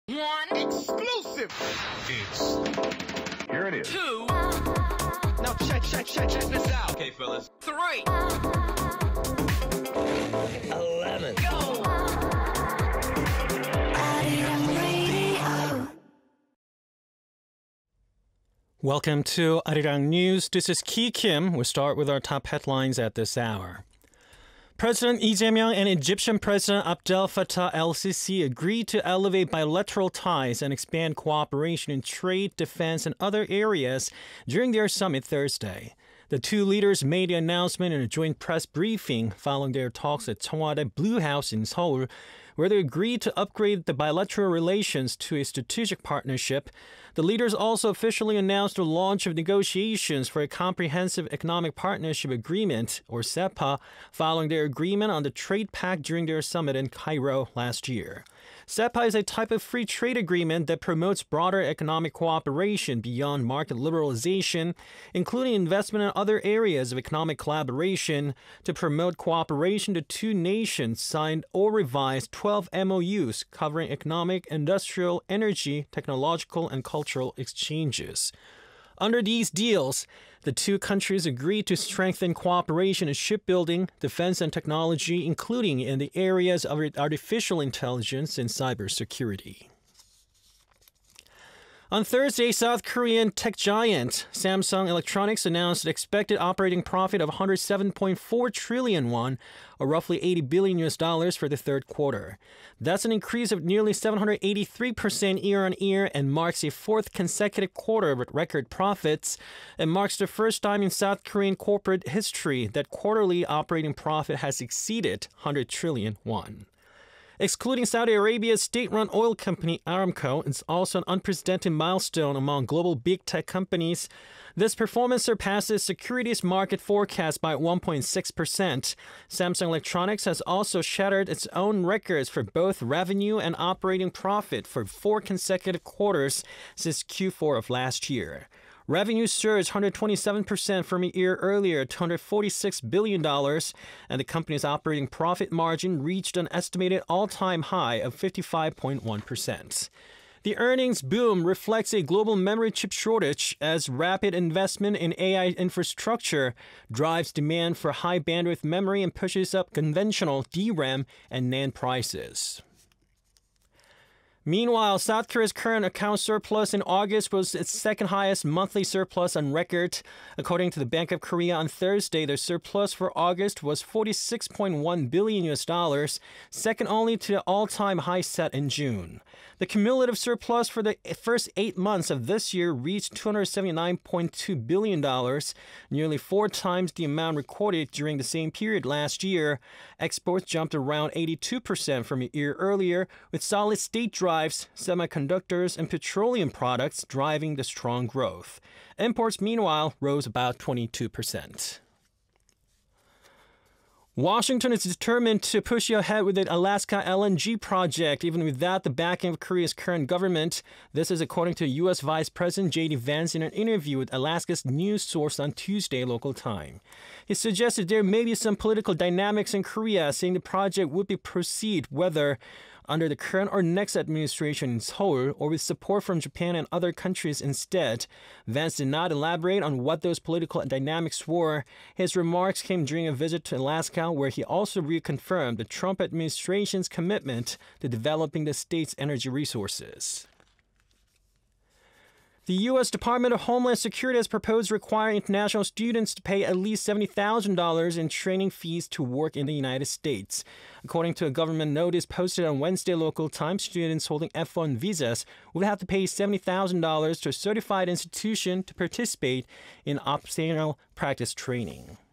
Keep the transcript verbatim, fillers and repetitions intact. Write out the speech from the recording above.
One exclusive. It's here it is. Two. Now check, check, check, check this out. Okay, fellas. Three. Eleven. Go. Welcome to Arirang News. This is Ki Kim. We'll start with our top headlines at this hour. President Lee Jae-myung and Egyptian President Abdel Fattah el-Sisi agreed to elevate bilateral ties and expand cooperation in trade, defense, and other areas during their summit Thursday. The two leaders made the announcement in a joint press briefing following their talks at Cheongwadae Blue House in Seoul, where they agreed to upgrade the bilateral relations to a strategic partnership. The leaders also officially announced the launch of negotiations for a Comprehensive Economic Partnership Agreement, or SEPA, following their agreement on the trade pact during their summit in Cairo last year. SEPA is a type of free trade agreement that promotes broader economic cooperation beyond market liberalization, including investment in other areas of economic collaboration. To promote cooperation, the two nations signed or revised twelve M O Us covering economic, industrial, energy, technological, and cultural exchanges. Under these deals, the two countries agreed to strengthen cooperation in shipbuilding, defense, and technology, including in the areas of artificial intelligence and cybersecurity. On Thursday, South Korean tech giant Samsung Electronics announced an expected operating profit of one hundred seven point four trillion won, or roughly eighty billion U S dollars for the third quarter. That's an increase of nearly seven hundred eighty-three percent year-on-year and marks a fourth consecutive quarter with record profits. It marks the first time in South Korean corporate history that quarterly operating profit has exceeded one hundred trillion won. Excluding Saudi Arabia's state-run oil company Aramco, it's also an unprecedented milestone among global big tech companies. This performance surpasses securities market forecast by one point six percent. Samsung Electronics has also shattered its own records for both revenue and operating profit for four consecutive quarters since Q four of last year. Revenue surged one hundred twenty-seven percent from a year earlier to one hundred forty-six billion dollars, and the company's operating profit margin reached an estimated all-time high of fifty-five point one percent. The earnings boom reflects a global memory chip shortage as rapid investment in A I infrastructure drives demand for high-bandwidth memory and pushes up conventional D RAM and NAND prices. Meanwhile, South Korea's current account surplus in August was its second highest monthly surplus on record. According to the Bank of Korea on Thursday, the surplus for August was forty-six point one billion U S dollars, second only to the all-time high set in June. The cumulative surplus for the first eight months of this year reached two hundred seventy-nine point two billion dollars, nearly four times the amount recorded during the same period last year. Exports jumped around eighty-two percent from a year earlier, with solid-state drives, semiconductors, and petroleum products driving the strong growth. Imports, meanwhile, rose about twenty-two percent. Washington is determined to push ahead with the Alaska L N G project, even without the backing of Korea's current government. This is according to U S Vice President J D Vance in an interview with Alaska's news source on Tuesday local time. He suggested there may be some political dynamics in Korea, saying the project would be proceed whether under the current or next administration in Seoul, or with support from Japan and other countries instead. Vance did not elaborate on what those political dynamics were. His remarks came during a visit to Alaska, where he also reconfirmed the Trump administration's commitment to developing the state's energy resources. The U S Department of Homeland Security has proposed requiring international students to pay at least seventy thousand dollars in training fees to work in the United States. According to a government notice posted on Wednesday local time, students holding F one visas would have to pay seventy thousand dollars to a certified institution to participate in optional practice training.